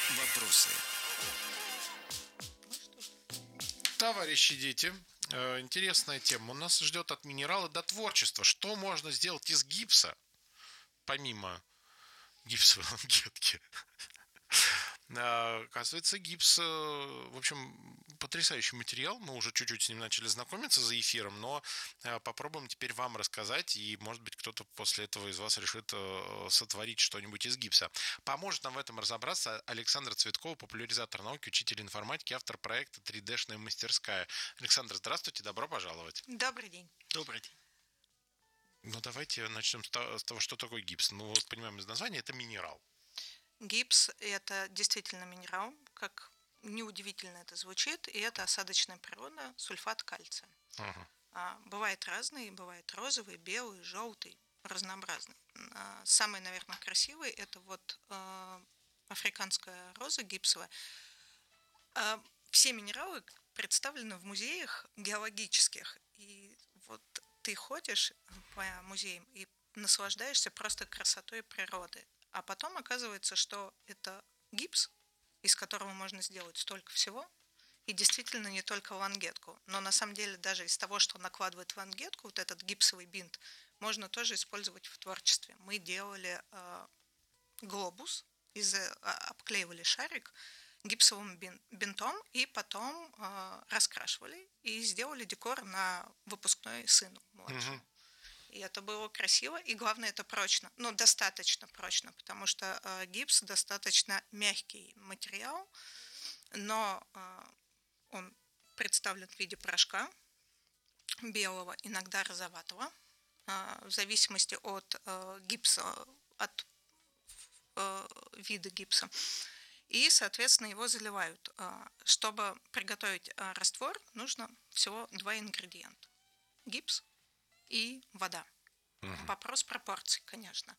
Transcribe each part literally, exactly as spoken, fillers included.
Вопросы. Товарищи дети, э, интересная тема. У нас ждет от минерала до творчества. Что можно сделать из гипса, помимо гипсовой лангетки? А, Оказывается, гипс, э, в общем, потрясающий материал. Мы уже чуть-чуть с ним начали знакомиться за эфиром, но э, попробуем теперь вам рассказать, и, может быть, кто-то после этого из вас решит э, сотворить что-нибудь из гипса. Поможет нам в этом разобраться Александр Цветков, популяризатор науки, учитель информатики, автор проекта три дэ-шная мастерская. Александр, здравствуйте, добро пожаловать. Добрый день. Добрый день. Ну, давайте начнем с то- с того, что такое гипс. Ну, вот понимаем из названия, это минерал. Гипс – это действительно минерал, как неудивительно это звучит, и это осадочная порода, сульфат кальция. Ага. А, бывает разный, бывает розовый, белый, желтый, разнообразный. А, самый, наверное, красивый – это вот а, африканская роза гипсовая. А, все минералы представлены в музеях геологических, и вот ты ходишь по музеям и наслаждаешься просто красотой природы. А потом оказывается, что это гипс, из которого можно сделать столько всего, и действительно не только лангетку. Но на самом деле даже из того, что накладывает в лангетку, вот этот гипсовый бинт, можно тоже использовать в творчестве. Мы делали э, глобус, из, э, обклеивали шарик гипсовым бин, бинтом, и потом э, раскрашивали, и сделали декор на выпускной сыну младшему. Угу. И это было красиво, и главное, это прочно. Ну, достаточно прочно, потому что э, гипс достаточно мягкий материал, но э, он представлен в виде порошка белого, иногда розоватого, э, в зависимости от э, гипса, от э, вида гипса. И, соответственно, его заливают. Э, чтобы приготовить э, раствор, нужно всего два ингредиента. Гипс и вода. Угу. Вопрос пропорций, конечно.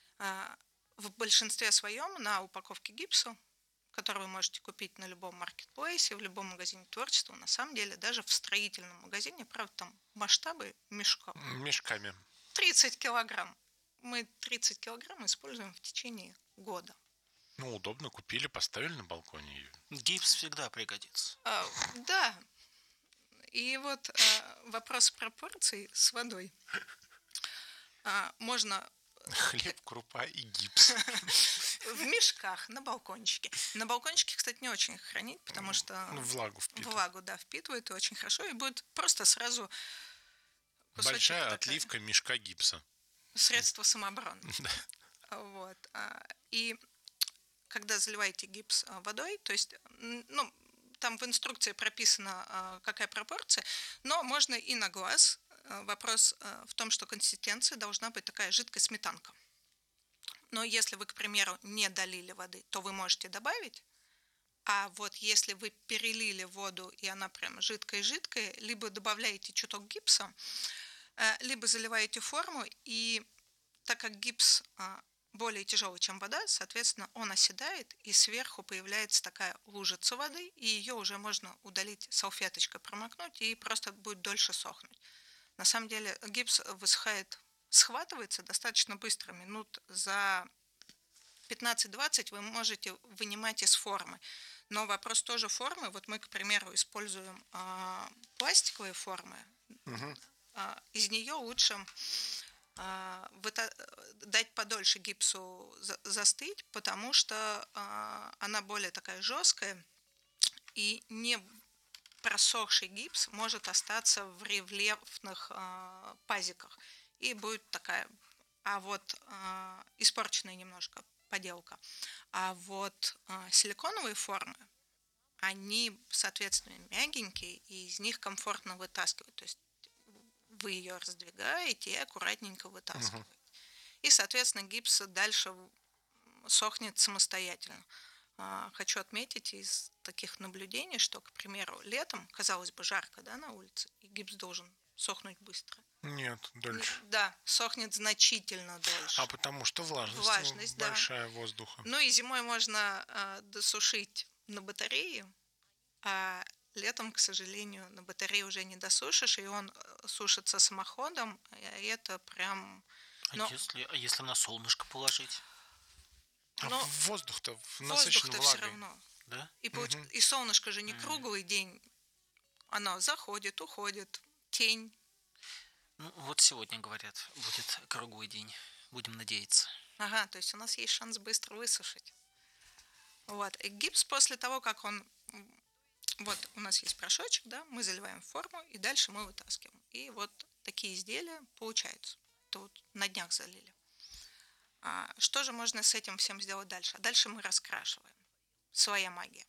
В большинстве своем на упаковке гипса, который вы можете купить на любом маркетплейсе, в любом магазине творчества, на самом деле, даже в строительном магазине, правда, там масштабы мешков. Мешками. тридцать килограмм. Мы тридцать килограмм используем в течение года. Ну, удобно, купили, поставили на балконе. Гипс всегда пригодится. А, да. И вот а, вопрос пропорций с водой. А, можно... Хлеб, крупа и гипс. В мешках, на балкончике. На балкончике, кстати, не очень хранить, потому что... Ну, влагу впитывает. Влагу, да, впитывает очень хорошо, и будет просто сразу кусочек. Большая такая, отливка мешка гипса. Средство самообороны. Вот. И когда заливаете гипс водой, то есть, ну, там в инструкции прописана, какая пропорция, но можно и на глаз. Вопрос в том, что консистенция должна быть такая жидкая сметанка. Но если вы, к примеру, не долили воды, то вы можете добавить. А вот если вы перелили воду, и она прям жидкая-жидкая, либо добавляете чуток гипса, либо заливаете форму, и так как гипс более тяжелый, чем вода, соответственно, он оседает, и сверху появляется такая лужица воды, и ее уже можно удалить салфеточкой, промокнуть, и просто будет дольше сохнуть. На самом деле гипс высыхает, схватывается достаточно быстро, минут за пятнадцать-двадцать вы можете вынимать из формы. Но вопрос тоже формы. Вот мы, к примеру, используем а, пластиковые формы. Угу. А, из нее лучше а, выта- дать подольше гипсу за- застыть, потому что а, она более такая жесткая, и не просохший гипс может остаться в рельефных э, пазиках. И будет такая, а вот э, испорченная немножко поделка. А вот э, силиконовые формы, они, соответственно, мягенькие, и из них комфортно вытаскивать. То есть вы ее раздвигаете и аккуратненько вытаскиваете. Uh-huh. И, соответственно, гипс дальше сохнет самостоятельно. Хочу отметить из таких наблюдений, что, к примеру, летом, казалось бы, жарко, да, на улице, и гипс должен сохнуть быстро. Нет, дольше. Да, сохнет значительно дольше. А потому что влажность, влажность большая да. воздуха. Ну и зимой можно э, досушить на батарее, а летом, к сожалению, на батарее уже не досушишь, и он сушится самоходом, и это прям... А, Но... если, а если на солнышко положить? А Но воздух-то насыщен воздух-то все влагой. равно. Да? И, получ- Мгм. и солнышко же не Мгм. круглый день. Оно заходит, уходит, тень. Ну, вот сегодня, говорят, будет круглый день. Будем надеяться. Ага, то есть у нас есть шанс быстро высушить. Вот. И гипс после того, как он... м, Вот у нас есть порошочек, да, мы заливаем в форму, и дальше мы вытаскиваем. И вот такие изделия получаются. Это вот на днях залили. А что же можно с этим всем сделать дальше? А дальше мы раскрашиваем. Своя магия.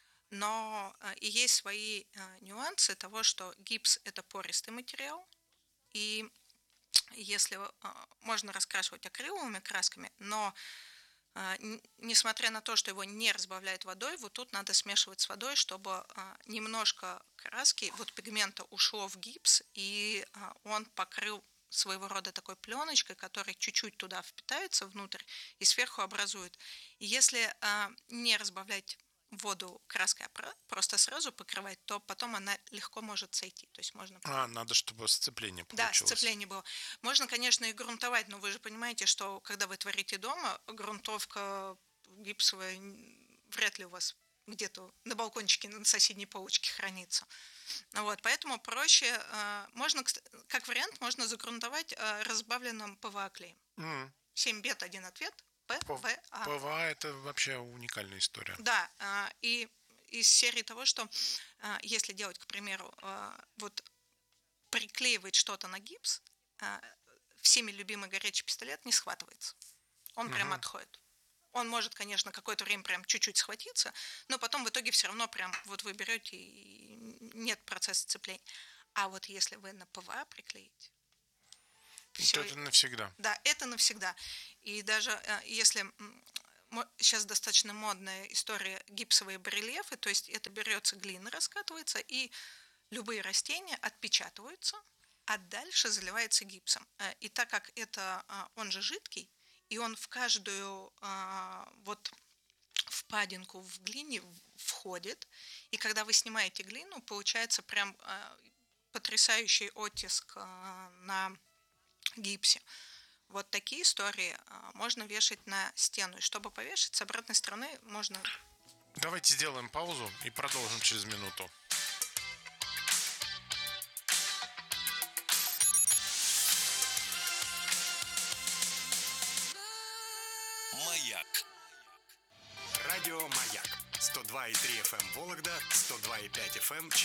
Но э, и есть свои э, нюансы того, что гипс – это пористый материал, и если э, можно раскрашивать акриловыми красками, но э, н- несмотря на то, что его не разбавляют водой, вот тут надо смешивать с водой, чтобы э, немножко краски, вот пигмента ушло в гипс, и э, он покрыл своего рода такой пленочкой, которая чуть-чуть туда впитается внутрь и сверху образует. И если э, не разбавлять воду краской, а про- просто сразу покрывать, то потом она легко может сойти. То есть можно... А, надо, чтобы сцепление Да, получилось. сцепление было. Можно, конечно, и грунтовать, но вы же понимаете, что когда вы творите дома, грунтовка гипсовая н- вряд ли у вас где-то на балкончике на соседней полочке хранится. Вот, поэтому проще, э, можно, кста- как вариант, можно загрунтовать э, разбавленным ПВА-клеем. М, семь бет, один ответ, П- ПВА. ПВА это вообще уникальная история. Да, а, и из серии того, что а, если делать, к примеру, а, вот приклеивать что-то на гипс, а, всеми любимый горячий пистолет не схватывается. Он прям Мгм. отходит. Он может, конечно, какое-то время прям чуть-чуть схватиться, но потом в итоге все равно прям вот вы берете и нет процесса сцепления. А вот если вы на ПВА приклеите, То все, это навсегда. да, это навсегда. И даже э, если сейчас достаточно модная история гипсовые барельефы, то есть это берется глина, раскатывается, и любые растения отпечатываются, а дальше заливается гипсом. Э, И так как это, а, он же жидкий, и он в каждую а, вот впадинку в глине в- входит, и когда вы снимаете глину, получается прям а, потрясающий оттиск а, на гипсе. Вот такие истории а, можно вешать на стену. И чтобы повешать, с обратной стороны можно... Давайте сделаем паузу и продолжим через минуту. Маяк. Радио «Маяк». сто два и три эф эм Вологда, сто два и пять эф эм